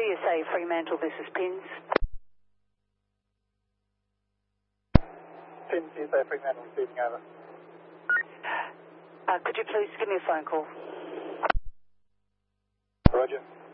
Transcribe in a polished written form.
CSA Fremantle, this is Pins. Pins, CSA Fremantle receiving over. Could you please give me a phone call? Roger.